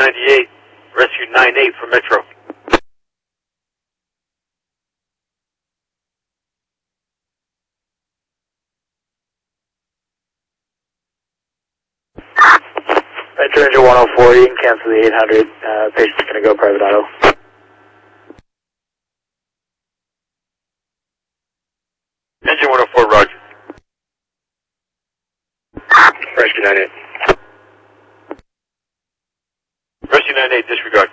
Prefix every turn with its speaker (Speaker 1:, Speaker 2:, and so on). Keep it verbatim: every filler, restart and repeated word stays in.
Speaker 1: ninety-eight, rescue nine eight for Metro.
Speaker 2: Metro engine one oh four, you can cancel the eight hundred, uh, patient's going to go private auto.
Speaker 1: Engine one oh four, roger.
Speaker 2: Rescue nine eight.
Speaker 1: Rescue nine eight, disregard.